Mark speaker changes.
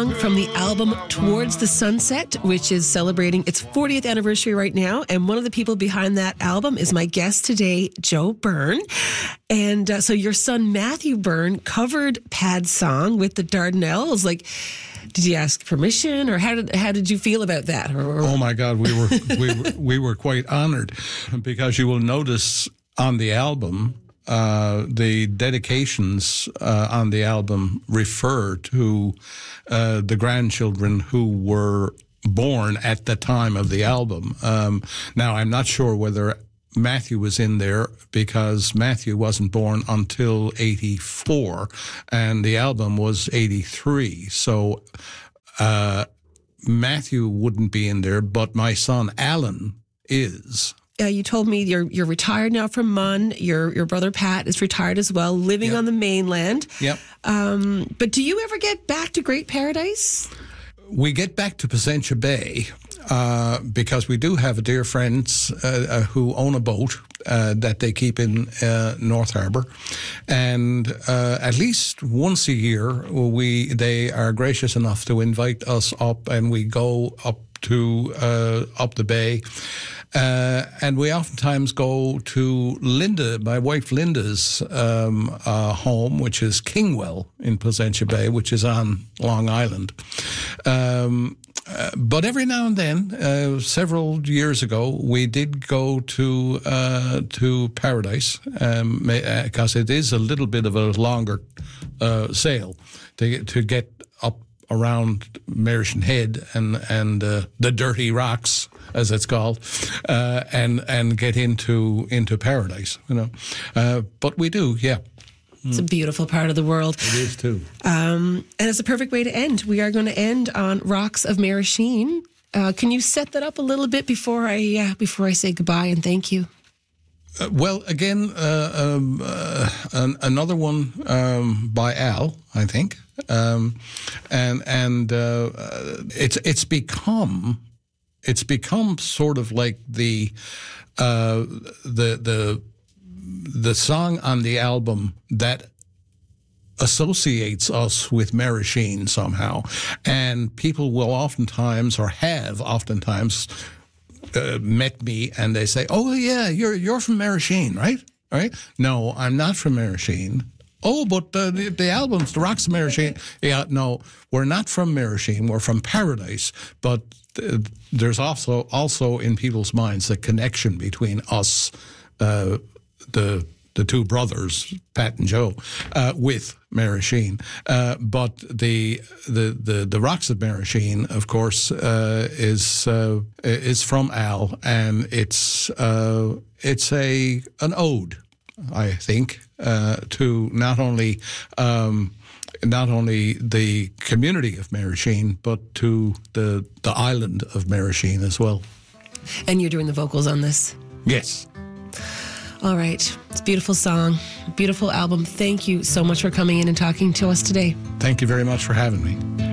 Speaker 1: song from the album Towards the Sunset, which is celebrating its 40th anniversary right now. And one of the people behind that album is my guest today, Joe Byrne. And so your son, Matthew Byrne, covered Pad's song with the Dardanelles. Like, did you ask permission, or how did you feel about that?
Speaker 2: Oh my God, we were quite honored, because you will notice on the album, the dedications on the album refer to the grandchildren who were born at the time of the album. Now, I'm not sure whether Matthew was in there, because Matthew wasn't born until 84, and the album was 83. So Matthew wouldn't be in there, but my son Alan is.
Speaker 1: You told me you're retired now from MUN. Your brother Pat is retired as well, living on the mainland.
Speaker 2: Yep.
Speaker 1: But do you ever get back to Great Paradise?
Speaker 2: We get back to Placentia Bay because we do have dear friends who own a boat that they keep in North Harbour, and at least once a year they are gracious enough to invite us up, and we go up the bay. And we oftentimes go to Linda, my wife Linda's home, which is Kingwell in Placentia Bay, which is on Long Island. But every now and then, several years ago, we did go to Paradise, because it is a little bit of a longer sail to get up around Merishon Head and the dirty rocks, as it's called, and get into Paradise, you know. But we do, yeah.
Speaker 1: It's a beautiful part of the world.
Speaker 2: It is too.
Speaker 1: And it's a perfect way to end. We are going to end on Rocks of Merishon. Can you set that up a little bit before I say goodbye and thank you?
Speaker 2: Well, again, another one by Al, I think, and it's become sort of like the song on the album that associates us with Merishon somehow, and people will oftentimes, or have oftentimes, met me and they say, "Oh yeah, you're from Merishon, right? All right? No, I'm not from Merishon. Oh, but the albums, the Rocks of Merishon. Yeah, no, we're not from Merishon. We're from Paradise. But there's also in people's minds the connection between us, the two brothers, Pat and Joe, with Merishon. But the Rocks of Merishon, of course, is from Al, and it's an ode, I think, to not only the community of Merishon, but to the island of Merishon as well.
Speaker 1: And you're doing the vocals on this?
Speaker 2: Yes.
Speaker 1: All right. It's a beautiful song, beautiful album. Thank you so much for coming in and talking to us today.
Speaker 2: Thank you very much for having me.